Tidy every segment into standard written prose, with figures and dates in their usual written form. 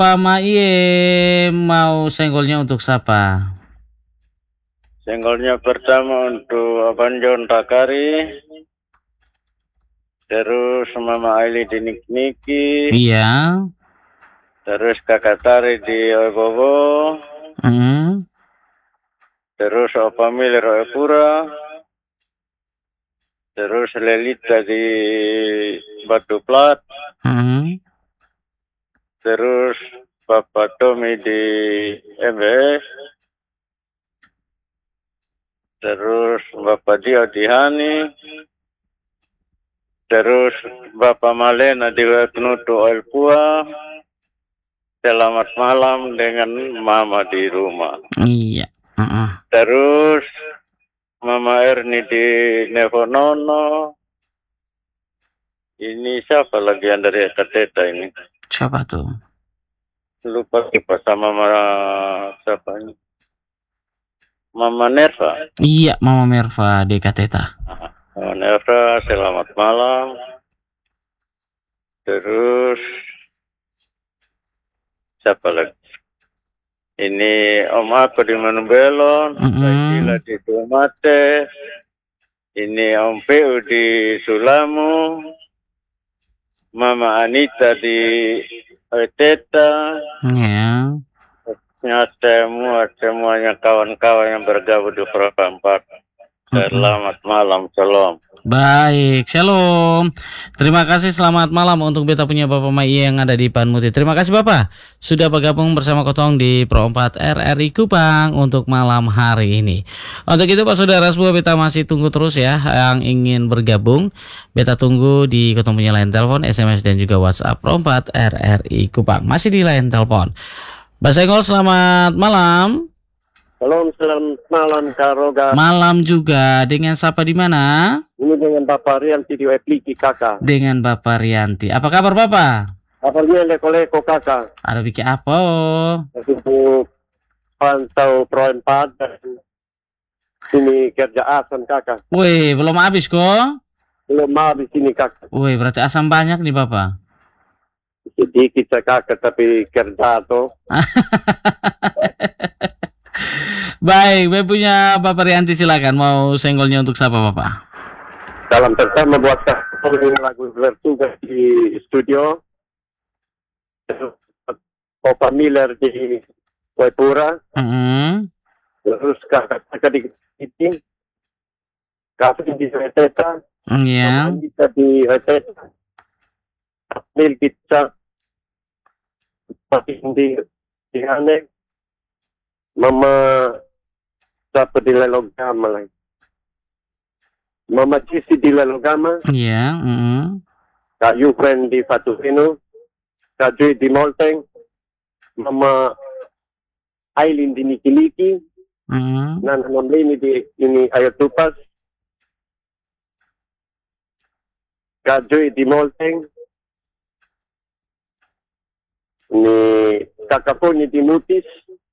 Bapak Maie mau senggolnya untuk siapa? Senggolnya pertama untuk Abang John Takari, terus Mama Aili di Niki, Iya. terus Kakak Tari di Oibobo, terus Opa Miller Oepura, terus Lelita di Batu Plat, terus Bapak Tommy di MBS, terus Bapak Dio di Hani, terus Bapak Malena di Penutu Oilpua. Selamat malam dengan Mama di rumah. Iya. Terus Mama Erni di Nevonono. Ini siapa lagi yang dari Kateta ini? Siapa tuh? Lupa kita sama Mama siapa ini? Mama Nerva. Iya, Mama Merva di Kateta. Mama Nerva, selamat malam. Terus siapa lagi? Ini Om aku di Manubelon, Gila di Dumate, ini Om PU di Sulamu, Mama Anita di Teta, semuanya kawan-kawan yang bergabung di Program 4. Selamat malam, shalom. Baik, shalom. Terima kasih, selamat malam untuk beta punya Bapak Maie yang ada di Panmuti. Terima kasih Bapak sudah bergabung bersama Kotong di Pro 4 RRI Kupang untuk malam hari ini. Untuk itu Pak Saudara semua, beta masih tunggu terus ya yang ingin bergabung. Beta tunggu di Kotong punya line telepon, SMS dan juga WhatsApp Pro 4 RRI Kupang. Masih di line telepon. Basenggol, selamat malam. Selamat malam Kak Roga. Malam juga. Dengan siapa di mana? Ini dengan Bapak Rianti di Wepliki kakak. Dengan Bapak Rianti. Apa kabar Bapak? Kabarnya leko-leko kakak. Ada bikin apa? Untuk pantau Pro 4 dan ini kerja asam kakak. Wih, belum habis kok? Belum habis ini kakak. Wih, berarti asam banyak nih Bapak. Sedikit kakak tapi kerja tuh. Baik, saya punya Bapak Rianti, silakan. Mau senggolnya untuk siapa Bapak? Salam pertama buat lagu bertugas di studio. Opa Miller di Waipura. Terus kakak di Kiti. Kakak di Reteta. Iya. Kita di Reteta. Mil kita. Tapi di Hanek. Mama dapat di Lelogama lagi. Mama Cici di Lelogama. Iya. Kak Yufren di Fatufino. Kak Joy di Molteng. Mama Aileen di Niki-Niki. Nana Nomlini di ini Ayatupas. Kak Joy di Molteng. Ini Kakak Poni di Mutis.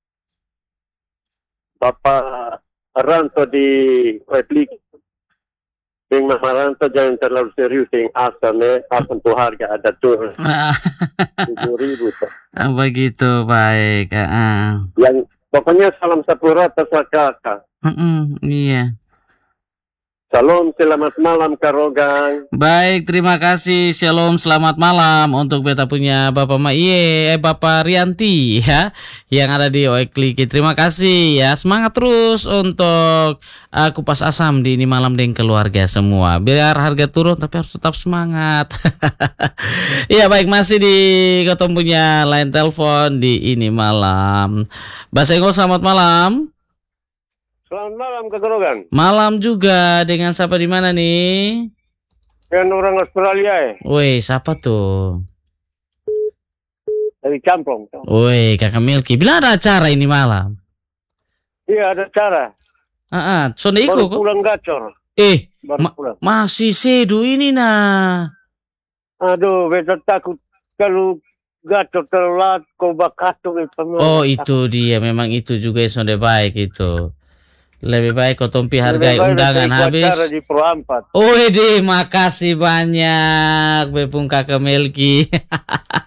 Bapak Ranto di Replik. Yang Mama Ranto jangan terlalu serius yang asam ya. Asam tuh harga ada tuh 7.000 tuh. Begitu, baik. Yang pokoknya salam sapurata sa kakak. Iya. Salam, selamat malam Kak Rogang. Baik, terima kasih. Shalom, selamat malam untuk beta punya Bapak Maie, Bapak Rianti ya, yang ada di Oekliki. Terima kasih ya. Semangat terus untuk kupas asam di ini malam dengan keluarga semua. Biar harga turun tapi harus tetap semangat. Iya, baik, masih di Kotong punya line telepon di ini malam. Basenggol, selamat malam. Selamat malam Kak Rogan. Malam juga. Dengan siapa di mana nih? Dengan orang Australia Woi, siapa tuh? Dari Camplong. Woi, Kakak Milky. Bilang ada acara ini malam. Iya, ada acara. Sonde baru kok. Pulang gacor. Pulang. Masih sedu ini nah. Aduh, beta takut kalau gacor telat kau bakatung. Oh, itu dia. Memang itu juga yang sonde baik itu. Lebih baik kau tumpi hargai undangan habis. Di Pro 4. Oh, makasih banyak Bepung Kakak Melki.